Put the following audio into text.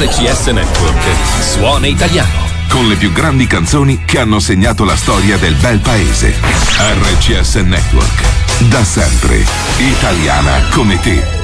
RCS Network. Suona italiano. Con le più grandi canzoni che hanno segnato la storia del bel paese. RCS Network. Da sempre. Italiana come te.